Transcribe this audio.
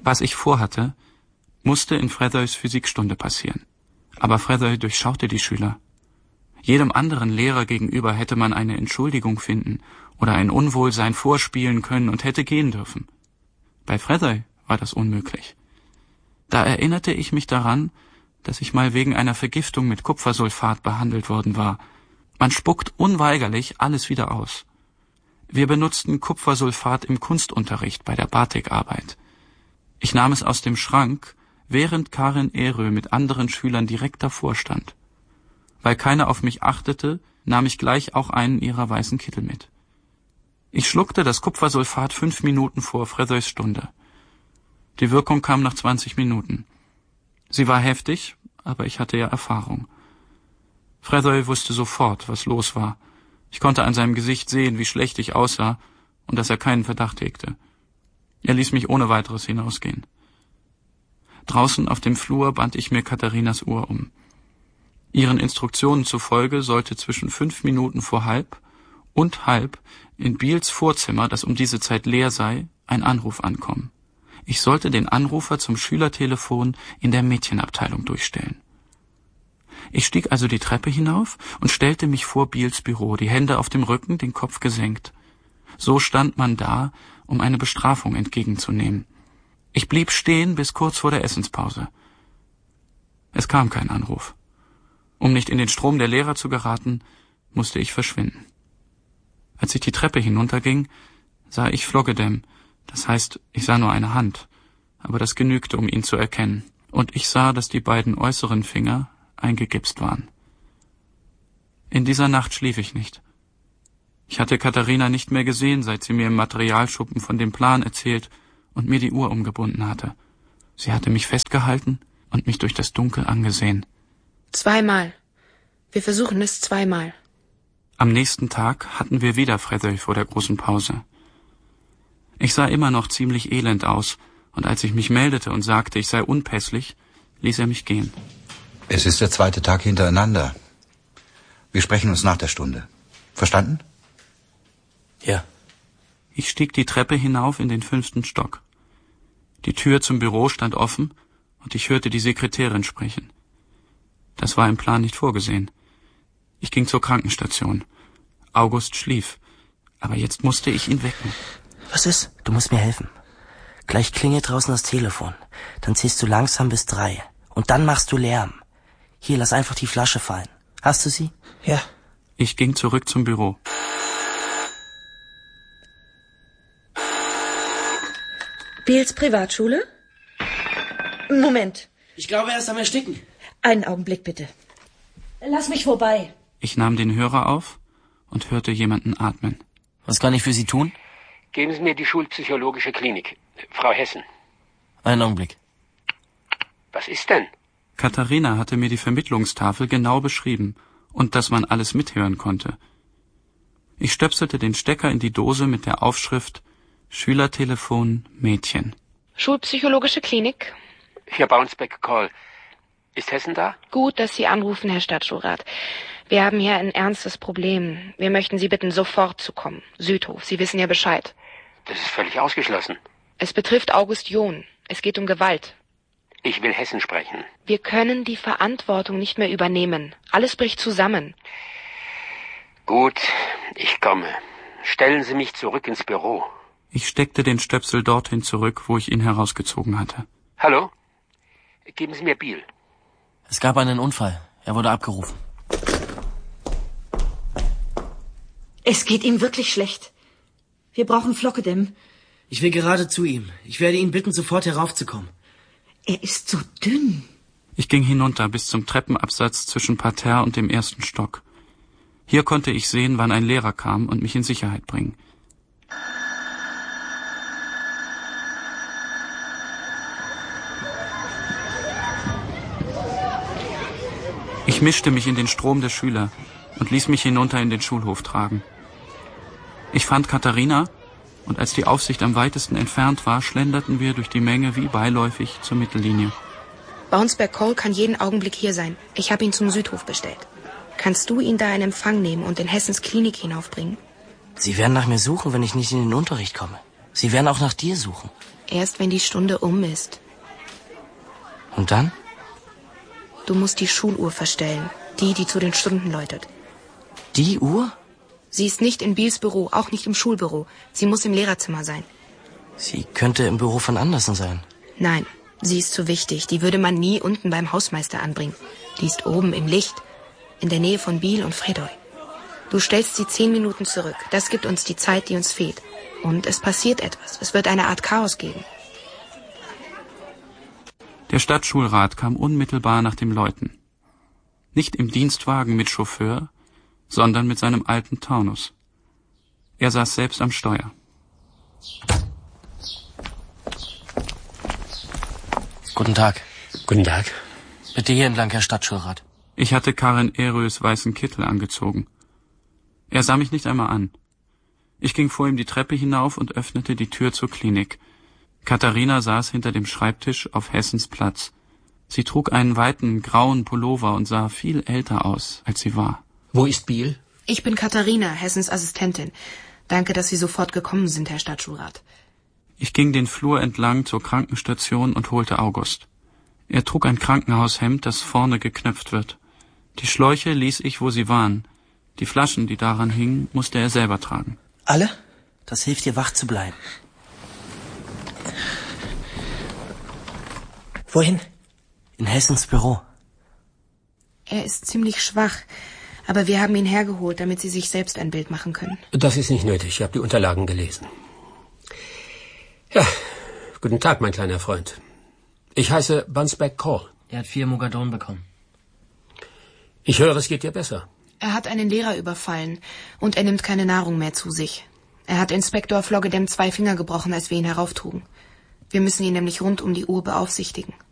Was ich vorhatte, musste in Frethoys Physikstunde passieren. Aber Frethoy durchschaute die Schüler. Jedem anderen Lehrer gegenüber hätte man eine Entschuldigung finden oder ein Unwohlsein vorspielen können und hätte gehen dürfen. Bei Frethoy war das unmöglich. Da erinnerte ich mich daran, dass ich mal wegen einer Vergiftung mit Kupfersulfat behandelt worden war. Man spuckt unweigerlich alles wieder aus. Wir benutzten Kupfersulfat im Kunstunterricht bei der Batikarbeit. Ich nahm es aus dem Schrank, während Karin Erö mit anderen Schülern direkt davor stand. Weil keiner auf mich achtete, nahm ich gleich auch einen ihrer weißen Kittel mit. Ich schluckte das Kupfersulfat 5 Minuten vor Frethoys Stunde. Die Wirkung kam nach 20 Minuten. Sie war heftig, aber ich hatte ja Erfahrung. Frethoy wusste sofort, was los war. Ich konnte an seinem Gesicht sehen, wie schlecht ich aussah und dass er keinen Verdacht hegte. Er ließ mich ohne weiteres hinausgehen. Draußen auf dem Flur band ich mir Katharinas Uhr um. Ihren Instruktionen zufolge sollte zwischen 5 Minuten vor halb und halb in Beals Vorzimmer, das um diese Zeit leer sei, ein Anruf ankommen. Ich sollte den Anrufer zum Schülertelefon in der Mädchenabteilung durchstellen. Ich stieg also die Treppe hinauf und stellte mich vor Beals Büro, die Hände auf dem Rücken, den Kopf gesenkt. So stand man da, um eine Bestrafung entgegenzunehmen. Ich blieb stehen bis kurz vor der Essenspause. Es kam kein Anruf. Um nicht in den Strom der Lehrer zu geraten, musste ich verschwinden. Als ich die Treppe hinunterging, sah ich Floggedem, das heißt, ich sah nur eine Hand, aber das genügte, um ihn zu erkennen, und ich sah, dass die beiden äußeren Finger eingegipst waren. In dieser Nacht schlief ich nicht. Ich hatte Katharina nicht mehr gesehen, seit sie mir im Materialschuppen von dem Plan erzählt und mir die Uhr umgebunden hatte. Sie hatte mich festgehalten und mich durch das Dunkel angesehen. 2-mal. Wir versuchen es 2-mal. Am nächsten Tag hatten wir wieder Frethoy vor der großen Pause. Ich sah immer noch ziemlich elend aus, und als ich mich meldete und sagte, ich sei unpässlich, ließ er mich gehen. Es ist der 2. Tag hintereinander. Wir sprechen uns nach der Stunde. Verstanden? Ja. Ich stieg die Treppe hinauf in den 5. Stock. Die Tür zum Büro stand offen, und ich hörte die Sekretärin sprechen. Das war im Plan nicht vorgesehen. Ich ging zur Krankenstation. August schlief, aber jetzt musste ich ihn wecken. Was ist? Du musst mir helfen. Gleich klingelt draußen das Telefon. Dann zählst du langsam bis 3. Und dann machst du Lärm. Hier, lass einfach die Flasche fallen. Hast du sie? Ja. Ich ging zurück zum Büro. Beals Privatschule? Moment. Ich glaube, er ist am Ersticken. Einen Augenblick bitte. Lass mich vorbei. Ich nahm den Hörer auf und hörte jemanden atmen. Was kann ich für Sie tun? Geben Sie mir die Schulpsychologische Klinik. Frau Hessen. Einen Augenblick. Was ist denn? Katharina hatte mir die Vermittlungstafel genau beschrieben und dass man alles mithören konnte. Ich stöpselte den Stecker in die Dose mit der Aufschrift Schülertelefon Mädchen. Schulpsychologische Klinik? Hier Bounceback Call. Ist Hessen da? Gut, dass Sie anrufen, Herr Stadtschulrat. Wir haben hier ein ernstes Problem. Wir möchten Sie bitten, sofort zu kommen. Südhof, Sie wissen ja Bescheid. Das ist völlig ausgeschlossen. Es betrifft August John. Es geht um Gewalt. Ich will Hessen sprechen. Wir können die Verantwortung nicht mehr übernehmen. Alles bricht zusammen. Gut, ich komme. Stellen Sie mich zurück ins Büro. Ich steckte den Stöpsel dorthin zurück, wo ich ihn herausgezogen hatte. Hallo? Geben Sie mir Beal. Es gab einen Unfall. Er wurde abgerufen. Es geht ihm wirklich schlecht. Wir brauchen Floggedem. Ich will gerade zu ihm. Ich werde ihn bitten, sofort heraufzukommen. Er ist so dünn. Ich ging hinunter bis zum Treppenabsatz zwischen Parterre und dem 1. Stock. Hier konnte ich sehen, wann ein Lehrer kam und mich in Sicherheit bringen. Ich mischte mich in den Strom der Schüler und ließ mich hinunter in den Schulhof tragen. Ich fand Katharina, und als die Aufsicht am weitesten entfernt war, schlenderten wir durch die Menge wie beiläufig zur Mittellinie. Bounceback Call kann jeden Augenblick hier sein. Ich habe ihn zum Südhof bestellt. Kannst du ihn da in Empfang nehmen und in Hessens Klinik hinaufbringen? Sie werden nach mir suchen, wenn ich nicht in den Unterricht komme. Sie werden auch nach dir suchen. Erst wenn die Stunde um ist. Und dann? Du musst die Schuluhr verstellen. Die zu den Stunden läutet. Die Uhr? Sie ist nicht in Beals Büro, auch nicht im Schulbüro. Sie muss im Lehrerzimmer sein. Sie könnte im Büro von Andersen sein. Nein, sie ist zu wichtig. Die würde man nie unten beim Hausmeister anbringen. Die ist oben im Licht, in der Nähe von Beal und Fredoy. Du stellst sie 10 Minuten zurück. Das gibt uns die Zeit, die uns fehlt. Und es passiert etwas. Es wird eine Art Chaos geben. Der Stadtschulrat kam unmittelbar nach dem Läuten. Nicht im Dienstwagen mit Chauffeur, sondern mit seinem alten Taunus. Er saß selbst am Steuer. Guten Tag. Guten Tag. Bitte hier entlang, Herr Stadtschulrat. Ich hatte Karin Erös weißen Kittel angezogen. Er sah mich nicht einmal an. Ich ging vor ihm die Treppe hinauf und öffnete die Tür zur Klinik. Katharina saß hinter dem Schreibtisch auf Hessens Platz. Sie trug einen weiten, grauen Pullover und sah viel älter aus, als sie war. Wo ist Beal? Ich bin Katharina, Hessens Assistentin. Danke, dass Sie sofort gekommen sind, Herr Stadtschulrat. Ich ging den Flur entlang zur Krankenstation und holte August. Er trug ein Krankenhaushemd, das vorne geknöpft wird. Die Schläuche ließ ich, wo sie waren. Die Flaschen, die daran hingen, musste er selber tragen. Alle? Das hilft dir, wach zu bleiben. Wohin? In Hessens Büro. Er ist ziemlich schwach, aber wir haben ihn hergeholt, damit Sie sich selbst ein Bild machen können. Das ist nicht nötig. Ich habe die Unterlagen gelesen. Ja, guten Tag, mein kleiner Freund. Ich heiße Bunsbeck Call. Er hat 4 Mogadon bekommen. Ich höre, es geht dir besser. Er hat einen Lehrer überfallen und er nimmt keine Nahrung mehr zu sich. Er hat Inspektor Floggedem 2 Finger gebrochen, als wir ihn herauftrugen. Wir müssen ihn nämlich rund um die Uhr beaufsichtigen.